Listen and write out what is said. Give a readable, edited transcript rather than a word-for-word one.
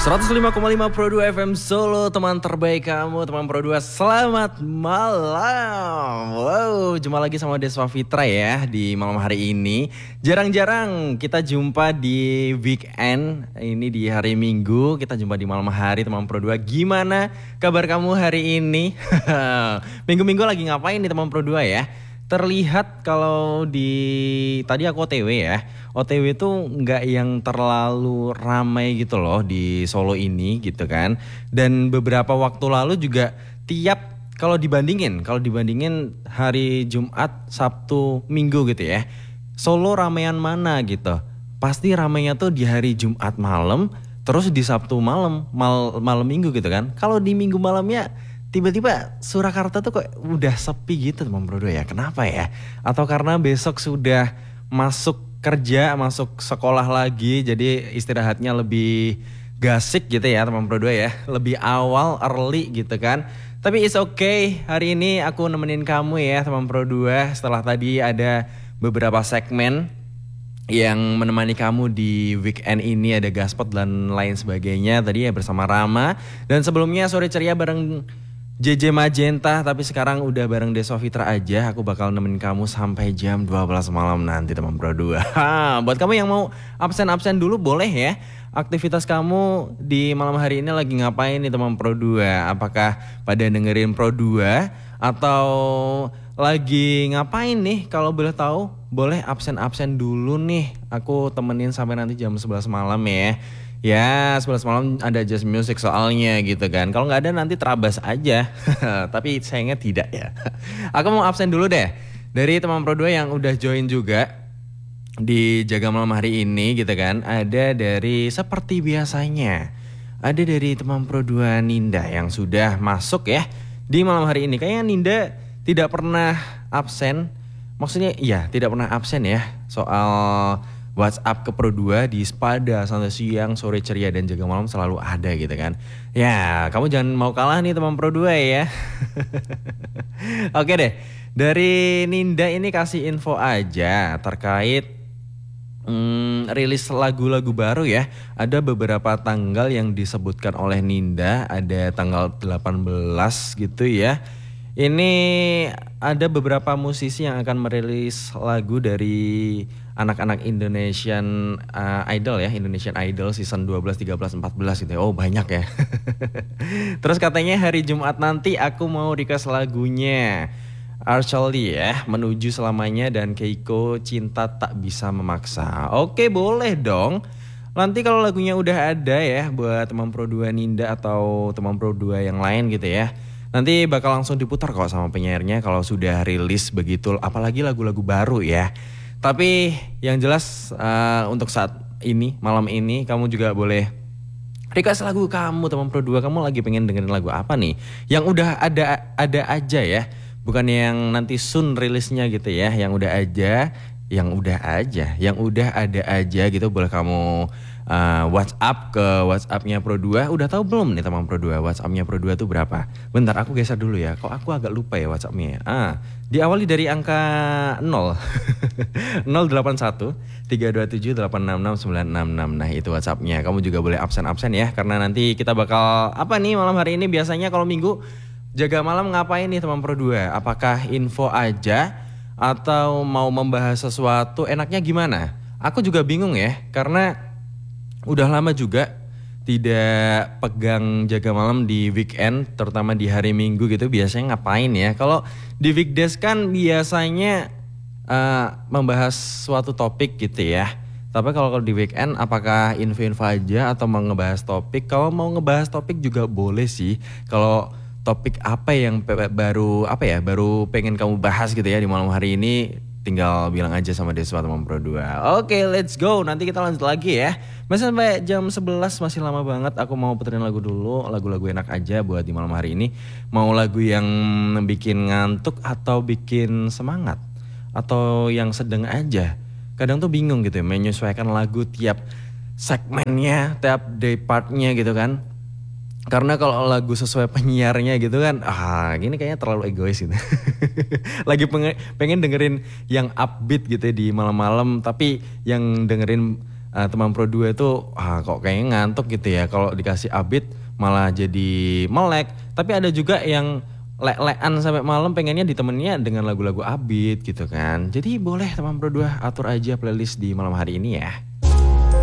105,5 Pro 2 FM Solo, teman terbaik kamu, teman Pro 2. Selamat malam. Wow, jumpa lagi sama Deswa Fitra ya di malam hari ini. Jarang-jarang kita jumpa di weekend, ini di hari Minggu. Kita jumpa di malam hari, teman Pro 2. Gimana kabar kamu hari ini? Minggu-minggu lagi ngapain nih teman Pro 2 ya? Terlihat kalau tadi aku OTW ya. OTW tuh nggak yang terlalu ramai gitu loh di Solo ini gitu kan. Dan beberapa waktu lalu juga kalau dibandingin hari Jumat, Sabtu, Minggu gitu ya. Solo ramean mana gitu. Pasti ramainya tuh di hari Jumat malam, terus di Sabtu malam Minggu gitu kan. Kalau di Minggu malamnya tiba-tiba Surakarta tuh kok udah sepi gitu teman Bro 2 ya. Kenapa ya? Atau karena besok sudah masuk kerja, masuk sekolah lagi, jadi istirahatnya lebih gasik gitu ya teman Bro 2 ya. Lebih awal, early gitu kan. Tapi it's okay, hari ini aku nemenin kamu ya teman Bro 2. Setelah tadi ada beberapa segmen yang menemani kamu di weekend ini, ada Gaspot dan lain sebagainya. Tadi ya bersama Rama. Dan sebelumnya Sore Ceria bareng JJ Magenta, tapi sekarang udah bareng Deswa Fitra aja. Aku bakal nemenin kamu sampai jam 12 malam nanti teman Pro 2. Buat kamu yang mau absen-absen dulu boleh ya. Aktivitas kamu di malam hari ini lagi ngapain nih teman Pro 2? Apakah pada dengerin Pro 2 atau lagi ngapain nih? Kalau boleh tahu, boleh absen-absen dulu nih. Aku temenin sampai nanti jam 11 malam ya. Ya 11 malam ada Just Music soalnya gitu kan. Kalau nggak ada nanti terabas aja. Tapi sayangnya tidak ya. Aku mau absen dulu deh. Dari teman Pro 2 yang udah join juga di Jaga Malam hari ini gitu kan. Ada dari seperti biasanya, ada dari teman Pro 2 Ninda yang sudah masuk ya di malam hari ini. Kayaknya Ninda tidak pernah absen. Maksudnya iya tidak pernah absen ya soal WhatsApp ke Pro 2 di Spada, Santai Siang, Sore Ceria dan Jaga Malam selalu ada gitu kan. Ya kamu jangan mau kalah nih teman Pro 2 ya. Oke deh, dari Ninda ini kasih info aja terkait rilis lagu-lagu baru ya. Ada beberapa tanggal yang disebutkan oleh Ninda, ada tanggal 18 gitu ya. Ini ada beberapa musisi yang akan merilis lagu dari anak-anak Indonesian Idol ya, Indonesian Idol season 12, 13, 14 gitu ya. Oh banyak ya. Terus katanya hari Jumat nanti aku mau request lagunya Archali ya, Menuju Selamanya dan Keiko Cinta Tak Bisa Memaksa. Oke boleh dong. Nanti kalau lagunya udah ada ya buat teman Pro 2 Ninda atau teman Pro 2 yang lain gitu ya. Nanti bakal langsung diputar kok sama penyairnya kalau sudah rilis begitu, apalagi lagu-lagu baru ya. Tapi yang jelas untuk saat ini, malam ini kamu juga boleh request lagu kamu teman Pro 2. Kamu lagi pengen dengerin lagu apa nih? Yang udah ada aja ya. Bukan yang nanti soon rilisnya gitu ya. Yang udah ada aja gitu boleh kamu WhatsApp ke WhatsAppnya Pro 2. Udah tahu belum nih teman Pro 2 WhatsAppnya Pro 2 tuh berapa? Bentar aku geser dulu ya. Kok aku agak lupa ya WhatsAppnya ya. Diawali dari angka 0 081 327 866 966. Nah itu WhatsAppnya. Kamu juga boleh absen-absen ya. Karena nanti kita bakal apa nih malam hari ini. Biasanya kalau Minggu Jaga Malam ngapain nih teman Pro 2? Apakah info aja atau mau membahas sesuatu? Enaknya gimana? Aku juga bingung ya. Karena udah lama juga tidak pegang Jaga Malam di weekend, terutama di hari Minggu gitu. Biasanya ngapain ya? Kalau di weekdays kan biasanya membahas suatu topik gitu ya. Tapi kalau di weekend apakah info-info aja atau mau ngebahas topik? Kalau mau ngebahas topik juga boleh sih. Kalau topik apa yang baru pengen kamu bahas gitu ya di malam hari ini, tinggal bilang aja sama Deswa teman Pro 2. Oke, let's go. Nanti kita lanjut lagi ya. Masih sampai jam 11, masih lama banget. Aku mau puterin lagu dulu, lagu-lagu enak aja buat di malam hari ini. Mau lagu yang bikin ngantuk atau bikin semangat atau yang sedang aja. Kadang tuh bingung gitu ya menyesuaikan lagu tiap segmennya, tiap day partnya gitu kan. Karena kalau lagu sesuai penyiarnya gitu kan, gini kayaknya terlalu egois gitu. Lagi pengen dengerin yang upbeat gitu ya di malam-malam, tapi yang dengerin teman Pro 2 itu kok kayaknya ngantuk gitu ya. Kalau dikasih upbeat malah jadi melek. Tapi ada juga yang lek-lekan sampai malam pengennya ditemennya dengan lagu-lagu upbeat gitu kan. Jadi boleh teman Pro 2 atur aja playlist di malam hari ini ya.